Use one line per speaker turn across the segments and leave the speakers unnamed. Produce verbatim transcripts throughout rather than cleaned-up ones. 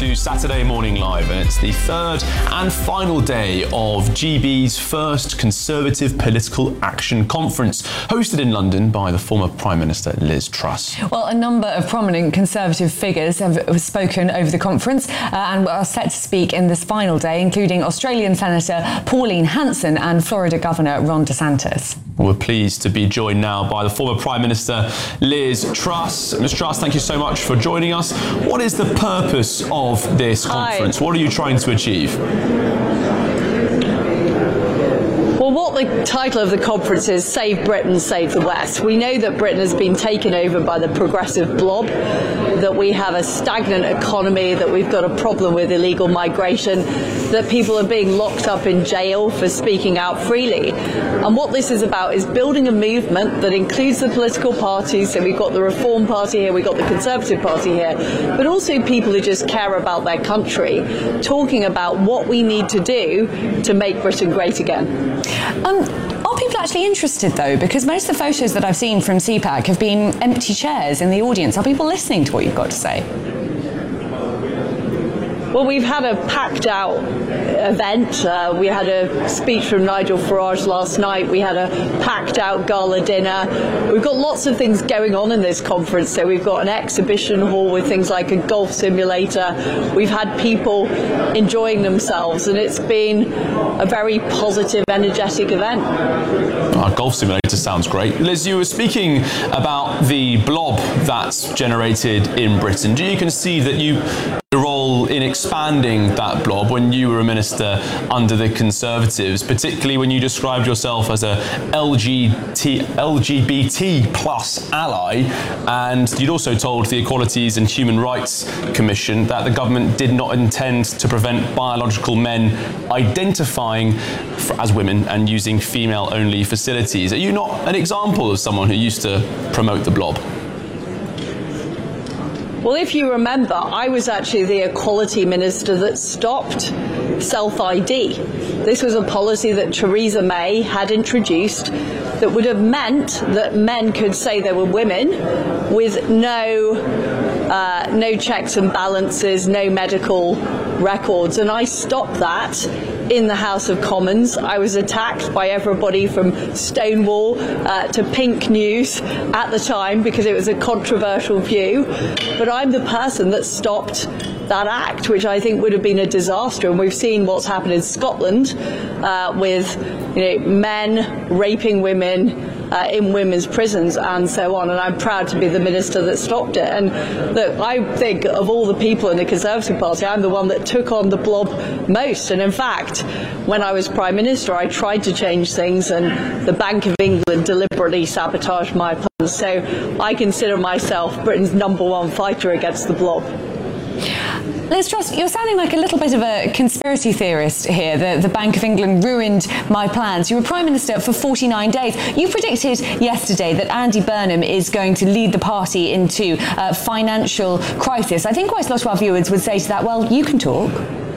to Saturday Morning Live, and it's the third and final day of G B's first Conservative Political Action Conference, hosted in London by the former Prime Minister Liz Truss.
Well, a number of prominent Conservative figures have spoken over the conference uh, and are set to speak in this final day, including Australian Senator Pauline Hanson and Florida Governor Ron DeSantis.
We're pleased to be joined now by the former Prime Minister Liz Truss. Miz Truss, thank you so much for joining us. What is the purpose of this conference? Hi. What are you trying to achieve?
Well, what the title of the conference is, Save Britain, Save the West. We know that Britain has been taken over by the progressive blob, that we have a stagnant economy, that we've got a problem with illegal migration, that people are being locked up in jail for speaking out freely. And what this is about is building a movement that includes the political parties. So we've got the Reform Party here, we've got the Conservative Party here, but also people who just care about their country, talking about what we need to do to make Britain great again.
Um, are people actually interested, though? Because most of the photos that I've seen from C PAC have been empty chairs in the audience. Are people listening to what you've got to say?
Well, we've had a packed out event. Uh, we had a speech from Nigel Farage last night. We had a packed out gala dinner. We've got lots of things going on in this conference. So we've got an exhibition hall with things like a golf simulator. We've had people enjoying themselves, and it's been a very positive, energetic event.
Our golf simulator sounds great. Liz, you were speaking about the blob that's generated in Britain. Do you concede that you a role in expanding that blob when you were a minister under the Conservatives, particularly when you described yourself as a L G B T plus ally, and you'd also told the Equalities and Human Rights Commission that the government did not intend to prevent biological men identifying as women and using female-only facilities. Are you not an example of someone who used to promote the blob?
Well, if you remember, I was actually the Equality Minister that stopped self-I D. This was a policy that Theresa May had introduced that would have meant that men could say they were women with no, uh, no checks and balances, no medical records. And I stopped that in the House of Commons. I was attacked by everybody from Stonewall uh, to Pink News at the time because it was a controversial view. But I'm the person that stopped that act, which I think would have been a disaster. And we've seen what's happened in Scotland uh, with you know, men raping women Uh, in women's prisons and so on, and I'm proud to be the minister that stopped it. And look, I think of all the people in the Conservative Party, I'm the one that took on the blob most. And in fact, when I was Prime Minister, I tried to change things, and the Bank of England deliberately sabotaged my plans. So I consider myself Britain's number one fighter against the blob.
Liz Truss, you're sounding like a little bit of a conspiracy theorist here. The, the Bank of England ruined my plans. You were Prime Minister for forty-nine days. You predicted yesterday that Andy Burnham is going to lead the party into a financial crisis. I think quite a lot of our viewers would say to that, well, you can talk.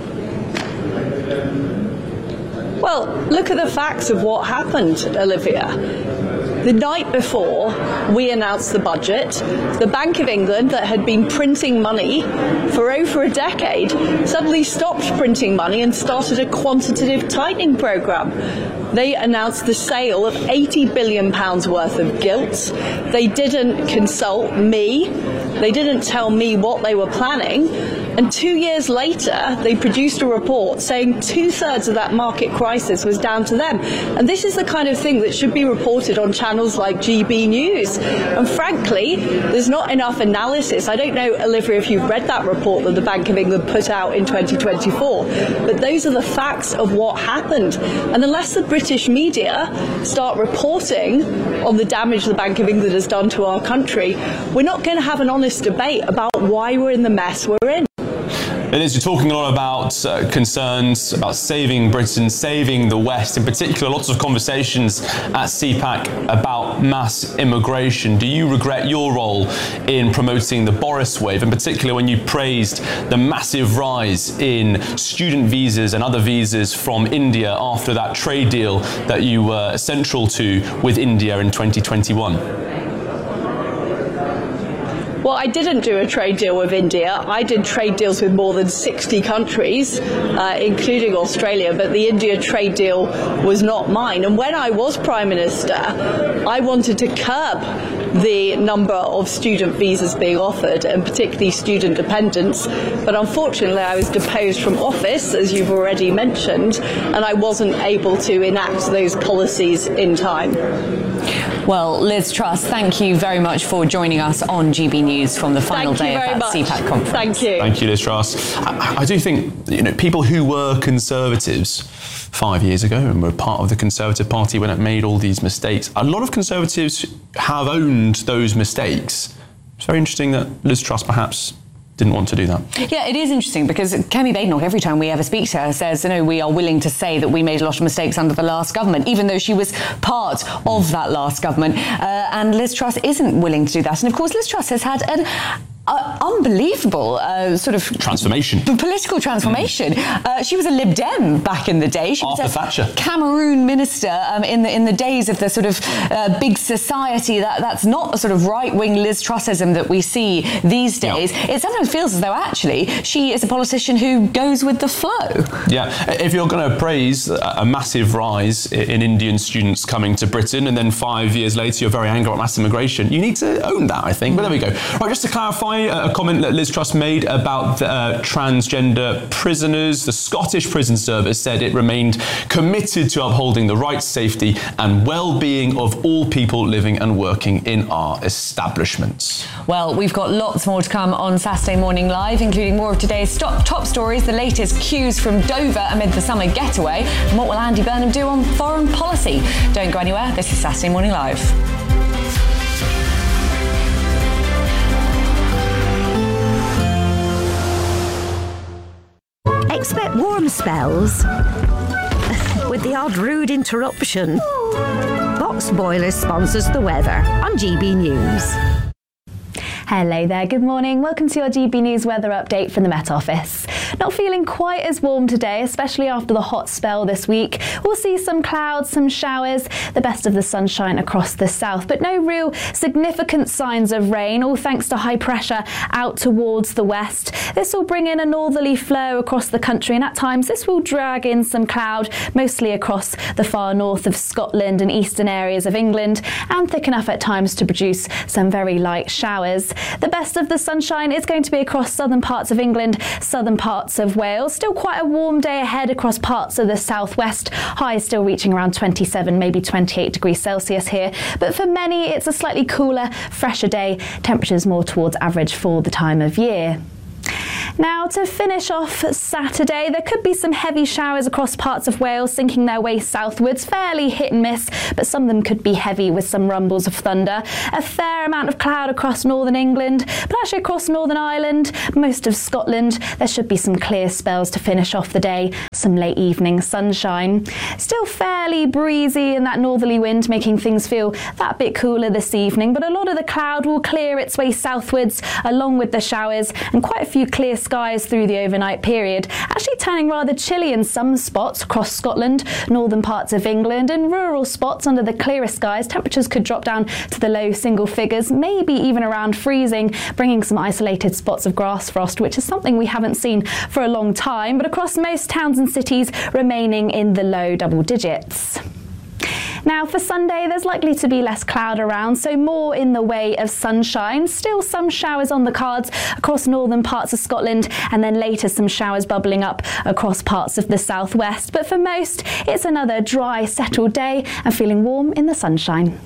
Well, look at the facts of what happened, Olivia. The night before we announced the budget, the Bank of England, that had been printing money for over a decade, suddenly stopped printing money and started a quantitative tightening programme. They announced the sale of eighty billion pounds worth of gilts. They didn't consult me. They didn't tell me what they were planning. And two years later, they produced a report saying two-thirds of that market crisis was down to them. And this is the kind of thing that should be reported on channels like G B News. And frankly, there's not enough analysis. I don't know, Olivia, if you've read that report that the Bank of England put out in twenty twenty-four, but those are the facts of what happened. And unless the British media start reporting on the damage the Bank of England has done to our country, we're not going to have an honest debate about why we're in the mess we're in.
Liz, you're talking a lot about uh, concerns about saving Britain, saving the West. In particular, lots of conversations at C PAC about mass immigration. Do you regret your role in promoting the Boris wave, in particular when you praised the massive rise in student visas and other visas from India after that trade deal that you were central to with India in twenty twenty-one?
Well, I didn't do a trade deal with India. I did trade deals with more than sixty countries, uh, including Australia, but the India trade deal was not mine. And when I was Prime Minister, I wanted to curb the number of student visas being offered, and particularly student dependents. But unfortunately, I was deposed from office, as you've already mentioned, and I wasn't able to enact those policies in time.
Well, Liz Truss, thank you very much for joining us on G B News from the final day of that
much.
C PAC conference.
Thank you.
Thank you, Liz Truss. I, I do think, you know, people who were Conservatives five years ago and were part of the Conservative Party when it made all these mistakes, a lot of Conservatives have owned those mistakes. It's very interesting that Liz Truss perhaps didn't want to do that.
Yeah, it is interesting because Kemi Badenoch, every time we ever speak to her, says, you know, we are willing to say that we made a lot of mistakes under the last government, even though she was part of that last government. Uh, and Liz Truss isn't willing to do that. And of course, Liz Truss has had an Uh, unbelievable uh, sort of
transformation,
political transformation. Mm. Uh, she was a Lib Dem back in the day. She
Arthur
was a
Thatcher.
Cameroon minister um, in the in the days of the sort of uh, big society. That that's not a sort of right wing Liz Trussism that we see these days. Yeah. It sometimes feels as though actually she is a politician who goes with the flow.
Yeah, if you're going to praise a massive rise in Indian students coming to Britain, and then five years later you're very angry at mass immigration, you need to own that, I think. But there we go. Right, just to clarify. A comment that Liz Truss made about the, uh, transgender prisoners. The Scottish Prison Service said it remained committed to upholding the rights, safety and well-being of all people living and working in our establishments.
Well, we've got lots more to come on Saturday Morning Live, including more of today's top, top stories, the latest cues from Dover amid the summer getaway, and what will Andy Burnham do on foreign policy? Don't go anywhere. This is Saturday Morning Live.
Expect warm spells with the odd rude interruption. Box Boilers sponsors the weather on G B News.
Hello there, good morning. Welcome to your G B News weather update from the Met Office. Not feeling quite as warm today, especially after the hot spell this week. We'll see some clouds, some showers, the best of the sunshine across the south, but no real significant signs of rain, all thanks to high pressure out towards the west. This will bring in a northerly flow across the country, and at times this will drag in some cloud, mostly across the far north of Scotland and eastern areas of England, and thick enough at times to produce some very light showers. The best of the sunshine is going to be across southern parts of England, southern parts of Wales. Still quite a warm day ahead across parts of the southwest. Highs still reaching around twenty-seven, maybe twenty-eight degrees Celsius here. But for many, it's a slightly cooler, fresher day. Temperatures more towards average for the time of year. Now, to finish off Saturday, there could be some heavy showers across parts of Wales, sinking their way southwards, fairly hit and miss, but some of them could be heavy with some rumbles of thunder. A fair amount of cloud across northern England, but actually across Northern Ireland, most of Scotland, there should be some clear spells to finish off the day, some late evening sunshine. Still fairly breezy and that northerly wind making things feel that bit cooler this evening, but a lot of the cloud will clear its way southwards along with the showers, and quite a few clear skies through the overnight period, actually turning rather chilly in some spots across Scotland, northern parts of England, and rural spots under the clearer skies. Temperatures could drop down to the low single figures, maybe even around freezing, bringing some isolated spots of grass frost, which is something we haven't seen for a long time, but across most towns and cities remaining in the low double digits. Now for Sunday, there's likely to be less cloud around, so more in the way of sunshine. Still some showers on the cards across northern parts of Scotland, and then later some showers bubbling up across parts of the southwest. But for most, it's another dry, settled day and feeling warm in the sunshine.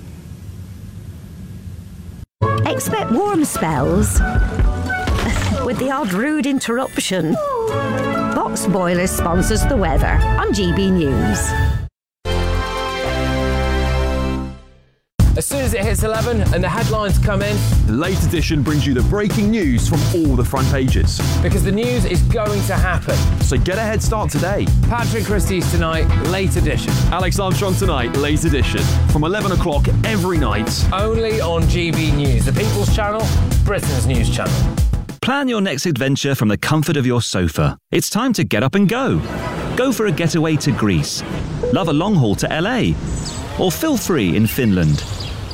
Expect warm spells with the odd rude interruption. Box Boilers sponsors the weather on G B News.
As soon as it hits eleven and the headlines come in,
the Late Edition brings you the breaking news from all the front pages.
Because the news is going to happen.
So get a head start today.
Patrick Christie's tonight, Late Edition.
Alex Armstrong tonight, Late Edition. From eleven o'clock every night.
Only on G B News, the People's Channel, Britain's news channel.
Plan your next adventure from the comfort of your sofa. It's time to get up and go. Go for a getaway to Greece. Love a long haul to L A. Or feel free in Finland.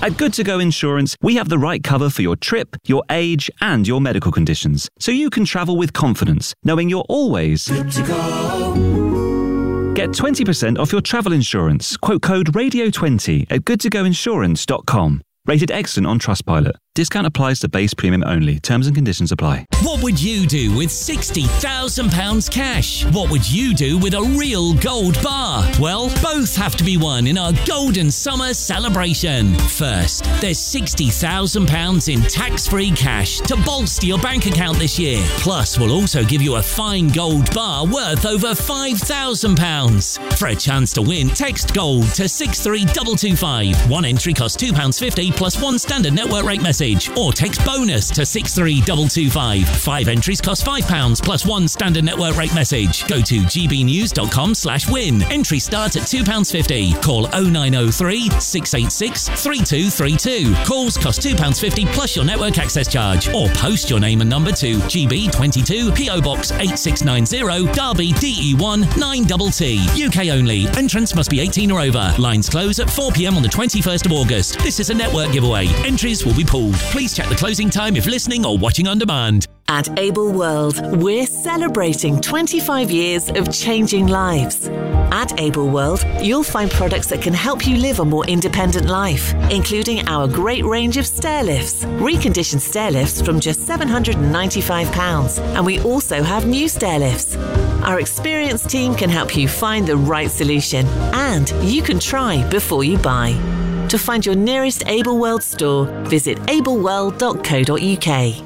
At Good To Go Insurance, we have the right cover for your trip, your age, and your medical conditions, so you can travel with confidence, knowing you're always good to go. Get twenty percent off your travel insurance. Quote code radio twenty at good to go insurance dot com. Rated excellent on Trustpilot. Discount applies to base premium only. Terms and conditions apply.
What would you do with sixty thousand pounds cash? What would you do with a real gold bar? Well, both have to be won in our Golden Summer celebration. First, there's sixty thousand pounds in tax-free cash to bolster your bank account this year. Plus, we'll also give you a fine gold bar worth over five thousand pounds. For a chance to win, text GOLD to six three two two five. One entry costs two pounds fifty plus one standard network rate message. Or text bonus to six three two two five. Five entries cost five pounds plus one standard network rate message. Go to gbnews.com slash win. Entry starts at two pounds fifty. Call oh nine oh three, six eight six, three two three two. Calls cost two pounds fifty plus your network access charge. Or post your name and number to G B twenty-two, P O Box eight six nine zero, Derby D E one nine T T. U K only. Entrance must be eighteen or over. Lines close at four p m on the twenty-first of August. This is a network giveaway. Entries will be pulled. Please check the closing time if listening or watching on demand.
At Able World, we're celebrating twenty-five years of changing lives. At Able World, you'll find products that can help you live a more independent life, including our great range of stair lifts, reconditioned stair lifts from just seven hundred ninety-five pounds, and we also have new stair lifts. Our experienced team can help you find the right solution, and you can try before you buy. To find your nearest Able World store, visit able world dot co dot u k.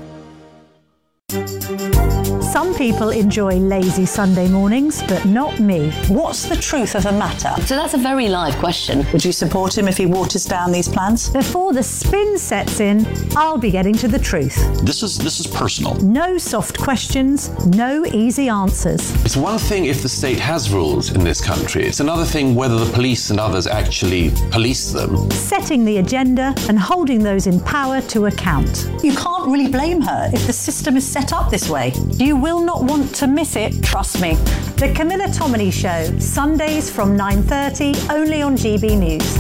Some people enjoy lazy Sunday mornings, but not me.
What's the truth of the matter?
So that's a very live question.
Would you support him if he waters down these plans?
Before the spin sets in, I'll be getting to the truth.
This is this is personal.
No soft questions, no easy answers.
It's one thing if the state has rules in this country. It's another thing whether the police and others actually police them.
Setting the agenda and holding those in power to account.
You can't really blame her if the system is set up this way.
You will not want to miss it, trust me. The Camilla Tominey Show, Sundays from nine thirty, only on G B News.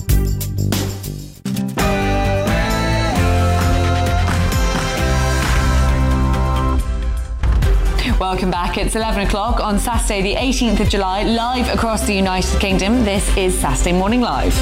Welcome back. It's eleven o'clock on Saturday, the eighteenth of July, live across the United Kingdom. This is Saturday Morning Live.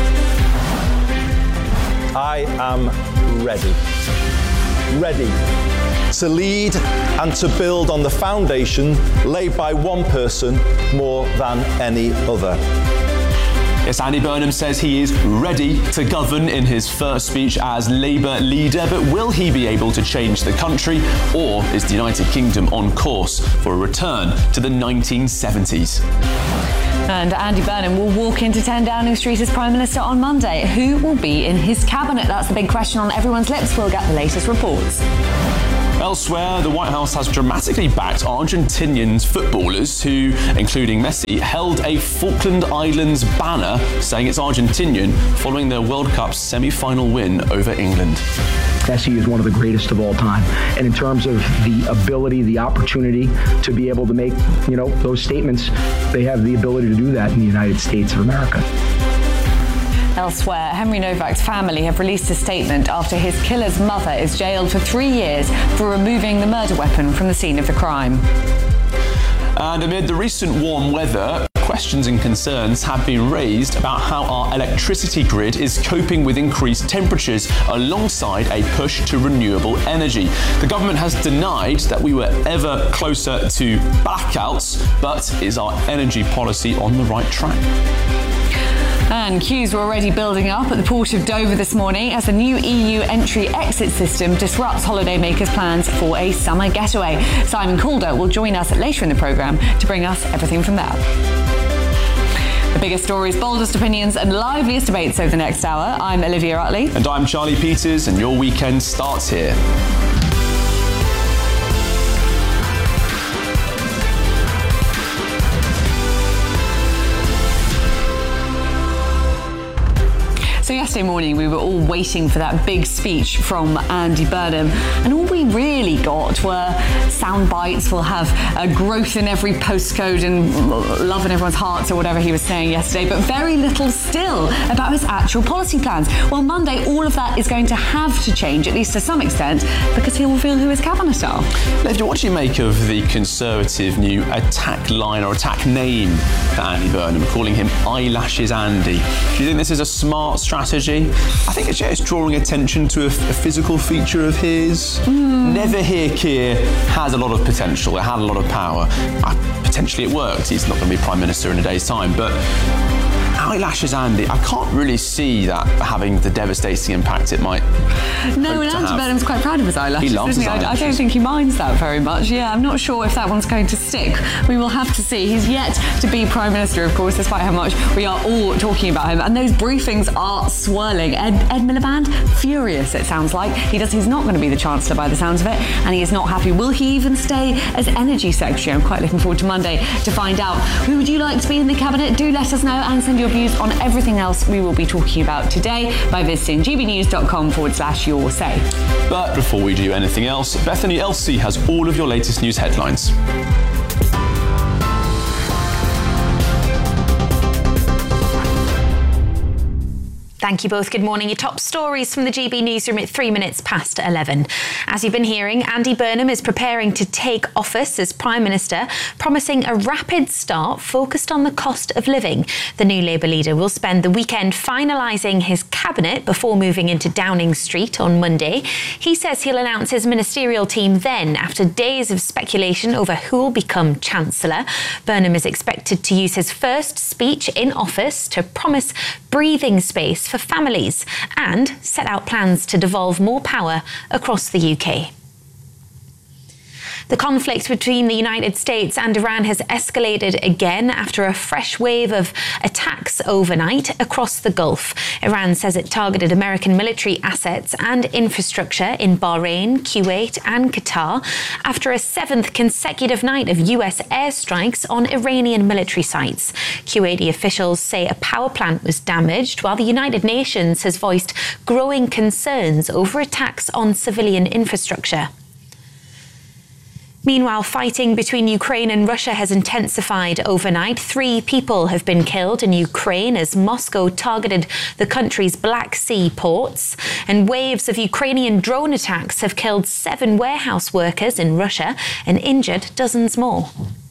I am ready. Ready to lead and to build on the foundation laid by one person more than any other.
Yes, Andy Burnham says he is ready to govern in his first speech as Labour leader, but will he be able to change the country, or is the United Kingdom on course for a return to the nineteen seventies?
And Andy Burnham will walk into ten Downing Street as Prime Minister on Monday. Who will be in his cabinet? That's the big question on everyone's lips. We'll get the latest reports.
Elsewhere, the White House has dramatically backed Argentinian footballers who, including Messi, held a Falkland Islands banner saying it's Argentinian following their World Cup semi-final win over England.
Messi is one of the greatest of all time. And in terms of the ability, the opportunity to be able to make, you know, those statements, they have the ability to do that in the United States of America.
Elsewhere, Henry Novak's family have released a statement after his killer's mother is jailed for three years for removing the murder weapon from the scene of the crime.
And amid the recent warm weather, questions and concerns have been raised about how our electricity grid is coping with increased temperatures alongside a push to renewable energy. The government has denied that we were ever closer to blackouts, but is our energy policy on the right track?
And queues were already building up at the port of Dover this morning as the new E U entry-exit system disrupts holidaymakers' plans for a summer getaway. Simon Calder will join us later in the programme to bring us everything from there. The biggest stories, boldest opinions and liveliest debates over the next hour. I'm Olivia Utley.
And I'm Charlie Peters, and your weekend starts here.
So yes, yesterday morning we were all waiting for that big speech from Andy Burnham, and all we really got were sound bites. We'll have a growth in every postcode and love in everyone's hearts, or whatever he was saying yesterday, but very little still about his actual policy plans. Well, Monday, all of that is going to have to change, at least to some extent, because he'll reveal who his cabinet are.
Lev, what do you make of the Conservative new attack line or attack name for Andy Burnham, calling him Eyelashes Andy? Do you think this is a smart strategy? I think it's drawing attention to a, a physical feature of his. Mm. Never Hear Keir has a lot of potential. It had a lot of power. I, potentially it worked. He's not going to be Prime Minister in a day's time, but Eyelashes Andy, I can't really see that having the devastating impact it might.
No, and Andy Burnham's quite proud of his eyelashes,
he loves
isn't he?
his eyelashes.
I, I don't think he minds that very much. Yeah, I'm not sure if that one's going to stick. We will have to see. He's yet to be Prime Minister, of course, despite how much we are all talking about him. And those briefings are swirling. Ed, Ed Miliband, furious, it sounds like. He does. He's not going to be the Chancellor by the sounds of it, and he is not happy. Will he even stay as Energy Secretary? I'm quite looking forward to Monday to find out. Who would you like to be in the Cabinet? Do let us know and send your views on everything else we will be talking about today by visiting gbnews.com forward slash your say.
But before we do anything else, Bethany Elsey has all of your latest news headlines.
Thank you both. Good morning. Your top stories from the G B newsroom at three minutes past eleven. As you've been hearing, Andy Burnham is preparing to take office as Prime Minister, promising a rapid start focused on the cost of living. The new Labour leader will spend the weekend finalising his cabinet before moving into Downing Street on Monday. He says he'll announce his ministerial team then, after days of speculation over who will become Chancellor. Burnham is expected to use his first speech in office to promise breathing space for families and set out plans to devolve more power across the U K. The conflict between the United States and Iran has escalated again after a fresh wave of attacks overnight across the Gulf. Iran says it targeted American military assets and infrastructure in Bahrain, Kuwait and Qatar after a seventh consecutive night of U S airstrikes on Iranian military sites. Kuwaiti officials say a power plant was damaged, while the United Nations has voiced growing concerns over attacks on civilian infrastructure. Meanwhile, fighting between Ukraine and Russia has intensified overnight. Three people have been killed in Ukraine as Moscow targeted the country's Black Sea ports. And waves of Ukrainian drone attacks have killed seven warehouse workers in Russia and injured dozens more.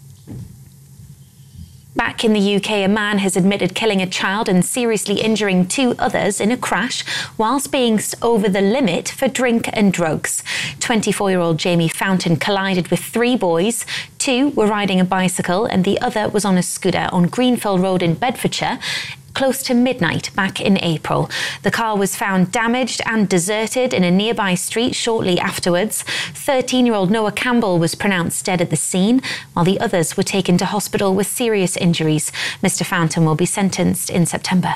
Back in the U K, a man has admitted killing a child and seriously injuring two others in a crash whilst being over the limit for drink and drugs. twenty-four-year-old Jamie Fountain collided with three boys. Two were riding a bicycle and the other was on a scooter on Greenfield Road in Bedfordshire, close to midnight back in April. The car was found damaged and deserted in a nearby street shortly afterwards. thirteen-year-old Noah Campbell was pronounced dead at the scene, while the others were taken to hospital with serious injuries. Mister Fountain will be sentenced in September.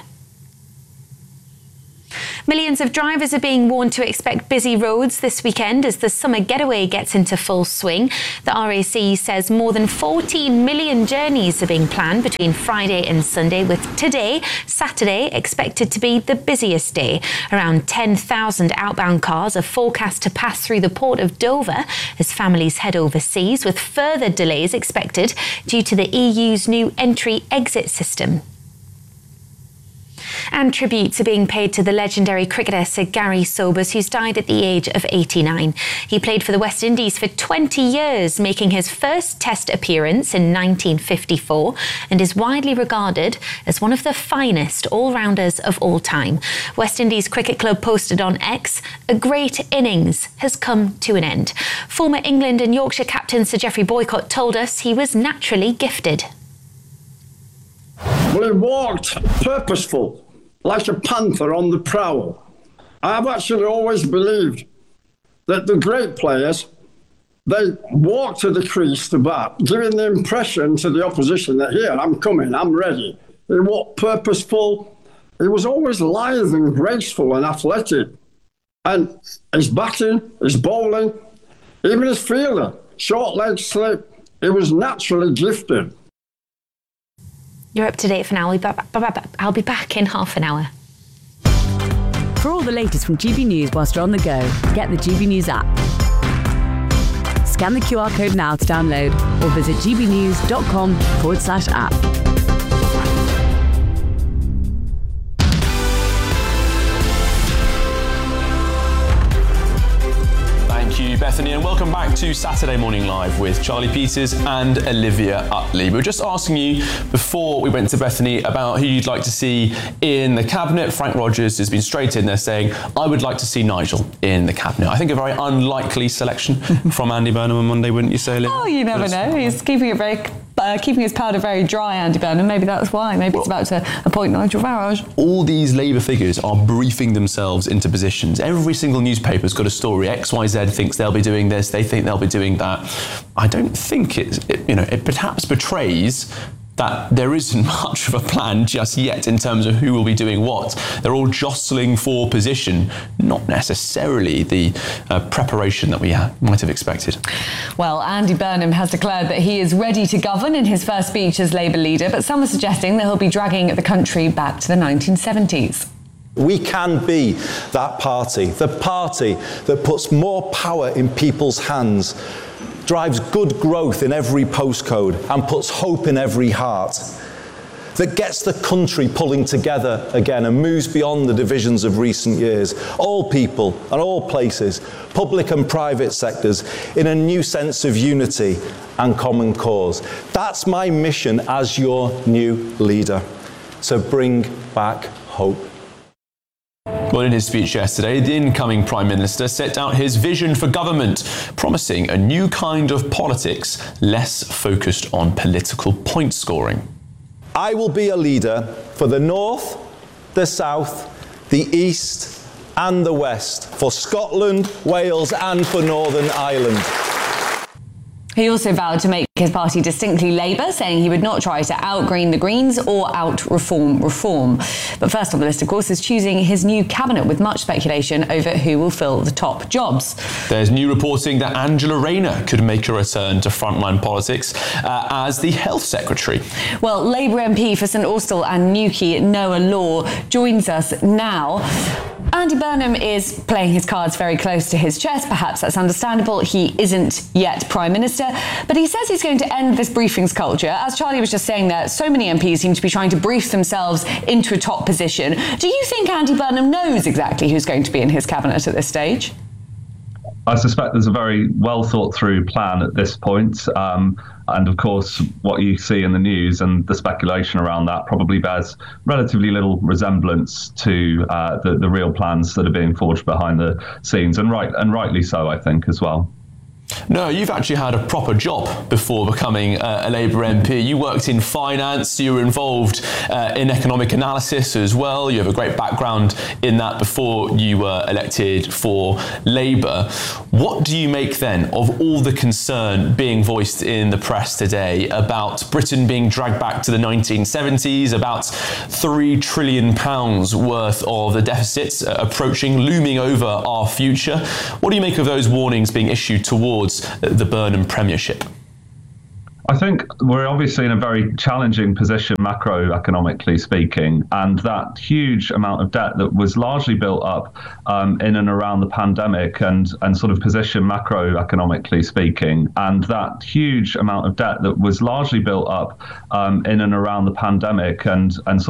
Millions of drivers are being warned to expect busy roads this weekend as the summer getaway gets into full swing. The R A C says more than fourteen million journeys are being planned between Friday and Sunday, with today, Saturday, expected to be the busiest day. Around ten thousand outbound cars are forecast to pass through the port of Dover as families head overseas, with further delays expected due to the E U's new entry-exit system. And tributes are being paid to the legendary cricketer Sir Gary Sobers, who's died at the age of eighty-nine. He played for the West Indies for twenty years, making his first Test appearance in nineteen fifty-four, and is widely regarded as one of the finest all-rounders of all time. West Indies Cricket Club posted on X, "A great innings has come to an end." Former England and Yorkshire captain Sir Geoffrey Boycott told us he was naturally gifted.
Well, he walked purposeful, like a panther on the prowl. I've actually always believed that the great players, they walk to the crease to bat, giving the impression to the opposition that, here, I'm coming, I'm ready. He walked purposeful. He was always lithe and graceful and athletic. And his batting, his bowling, even his fielder, short leg slip, he was naturally gifted.
You're up to date for now. I'll be back in half an hour.
For all the latest from G B News whilst you're on the go, get the G B News app. Scan the Q R code now to download or visit gbnews.com forward slash app.
Thank you, Bethany, and welcome back to Saturday Morning Live with Charlie Peters and Olivia Utley. We were just asking you before we went to Bethany about who you'd like to see in the cabinet. Frank Rogers has been straight in there saying, I would like to see Nigel in the cabinet. I think a very unlikely selection from Andy Burnham on Monday, wouldn't you say, Olivia?
Oh, you never know. He's keeping it very... Uh, keeping his powder very dry, Andy Burnham. Maybe that's why. Maybe it's about to appoint Nigel Farage.
All these Labour figures are briefing themselves into positions. Every single newspaper's got a story. X Y Z thinks they'll be doing this. They think they'll be doing that. I don't think it, it you know, it perhaps betrays that there isn't much of a plan just yet in terms of who will be doing what. They're all jostling for position, not necessarily the uh, preparation that we ha- might have expected.
Well, Andy Burnham has declared that he is ready to govern in his first speech as Labour leader, but some are suggesting that he'll be dragging the country back to the nineteen seventies.
We can be that party, the party that puts more power in people's hands, drives good growth in every postcode and puts hope in every heart, that gets the country pulling together again and moves beyond the divisions of recent years, all people and all places, public and private sectors, in a new sense of unity and common cause. That's my mission as your new leader, to bring back hope.
Well, in his speech yesterday, the incoming Prime Minister set out his vision for government, promising a new kind of politics less focused on political point scoring.
I will be a leader for the North, the South, the East and the West, for Scotland, Wales and for Northern Ireland.
He also vowed to make his party distinctly Labour, saying he would not try to out-green the Greens or out-reform reform. But first on the list, of course, is choosing his new cabinet, with much speculation over who will fill the top jobs.
There's new reporting that Angela Rayner could make a return to frontline politics uh, as the Health Secretary.
Well, Labour M P for St Austell and Newquay, Noah Law, joins us now. Andy Burnham is playing his cards very close to his chest. Perhaps that's understandable. He isn't yet Prime Minister, but he says he's going to end this briefings culture. As Charlie was just saying there, so many M Ps seem to be trying to brief themselves into a top position. Do you think Andy Burnham knows exactly who's going to be in his cabinet at this stage?
I suspect there's a very well thought through plan at this point. Um, and of course, what you see in the news and the speculation around that probably bears relatively little resemblance to uh, the, the real plans that are being forged behind the scenes, and right and rightly so, I think, as well.
No, you've actually had a proper job before becoming uh, a Labour M P. You worked in finance, you were involved uh, in economic analysis as well. You have a great background in that before you were elected for Labour. What do you make then of all the concern being voiced in the press today about Britain being dragged back to the nineteen seventies, about three trillion pounds worth of the deficits approaching, looming over our future? What do you make of those warnings being issued towards the Burnham Premiership?
I think we're obviously in a very challenging position macroeconomically speaking, and that huge amount of debt that was largely built up um, in and around the pandemic and, and sort of position macroeconomically speaking, and that huge amount of debt that was largely built up um, in and around the pandemic and, and sort